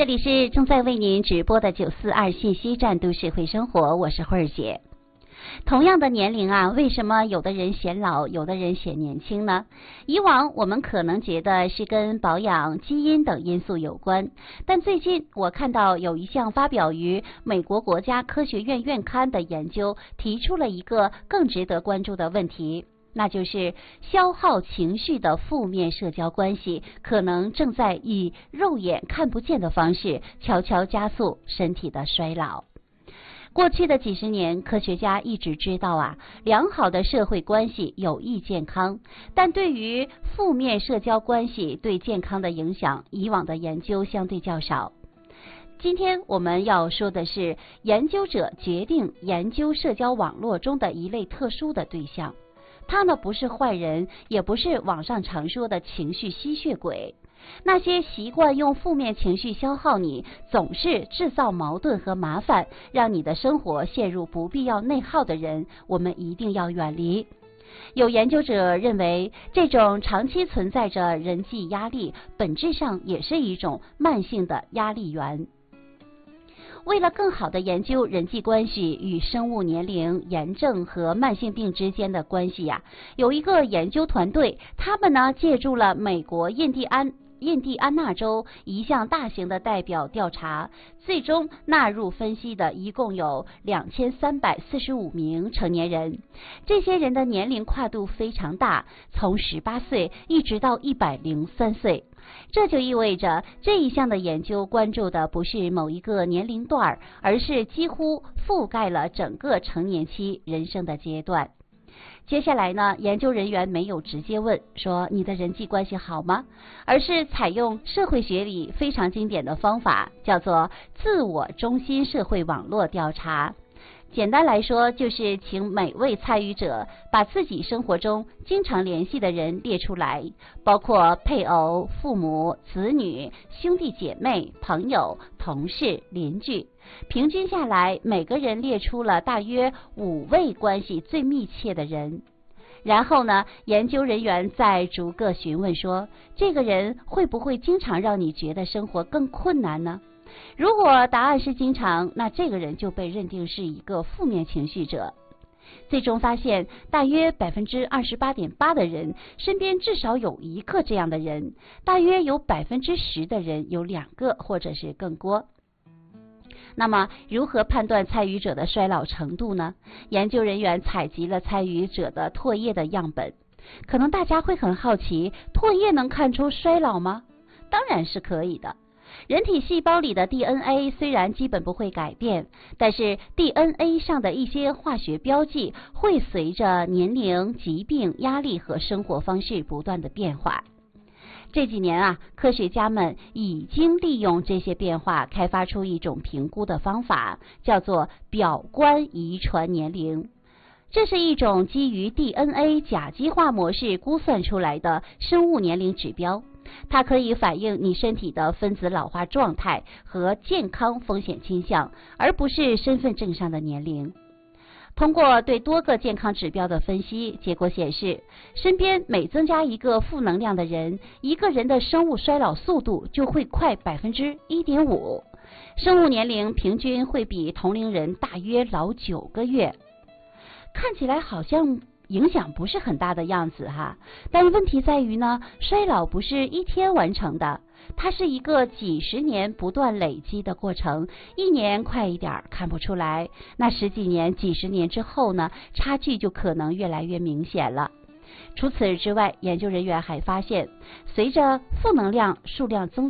这里是正在为您直播的942信息站都市会生活，我是慧儿姐。同样的年龄啊，为什么有的人显老，有的人显年轻呢？以往我们可能觉得是跟保养、基因等因素有关，但最近我看到有一项发表于美国国家科学院院刊的研究，提出了一个更值得关注的问题，那就是消耗情绪的负面社交关系可能正在以肉眼看不见的方式悄悄加速身体的衰老。过去的几十年，科学家一直知道良好的社会关系有益健康，但对于负面社交关系对健康的影响，以往的研究相对较少。今天我们要说的是，研究者决定研究社交网络中的一类特殊的对象，他呢不是坏人，也不是网上常说的情绪吸血鬼。那些习惯用负面情绪消耗你，总是制造矛盾和麻烦，让你的生活陷入不必要内耗的人，我们一定要远离。有研究者认为，这种长期存在着人际压力，本质上也是一种慢性的压力源。为了更好地研究人际关系与生物年龄、炎症和慢性病之间的关系有一个研究团队，他们呢借助了美国印第安纳州一项大型的代表调查，最终纳入分析的一共有2345名成年人。这些人的年龄跨度非常大，从18岁一直到103岁。这就意味着这一项的研究关注的不是某一个年龄段，而是几乎覆盖了整个成年期人生的阶段。接下来呢，研究人员没有直接问说你的人际关系好吗，而是采用社会学里非常经典的方法，叫做自我中心社会网络调查。简单来说，就是请每位参与者把自己生活中经常联系的人列出来，包括配偶、父母、子女、兄弟姐妹、朋友、同事、邻居。平均下来，每个人列出了大约5位关系最密切的人。然后呢，研究人员再逐个询问说，这个人会不会经常让你觉得生活更困难呢？如果答案是经常，那这个人就被认定是一个负面情绪者。最终发现，大约28.8%的人身边至少有一个这样的人，大约有10%的人有2个或者是更多。那么如何判断参与者的衰老程度呢？研究人员采集了参与者的唾液的样本。可能大家会很好奇，唾液能看出衰老吗？当然是可以的。人体细胞里的 DNA 虽然基本不会改变，但是 DNA 上的一些化学标记会随着年龄、疾病、压力和生活方式不断的变化。这几年科学家们已经利用这些变化开发出一种评估的方法，叫做表观遗传年龄。这是一种基于 DNA 甲基化模式估算出来的生物年龄指标，它可以反映你身体的分子老化状态和健康风险倾向，而不是身份证上的年龄。通过对多个健康指标的分析，结果显示，身边每增加一个负能量的人，一个人的生物衰老速度就会快 1.5%， 生物年龄平均会比同龄人大约老9个月。看起来好像影响不是很大的样子但是问题在于呢，衰老不是一天完成的，它是一个几十年不断累积的过程，一年快一点看不出来，那10几年、几十年之后呢，差距就可能越来越明显了。除此之外，研究人员还发现，随着负能量数量增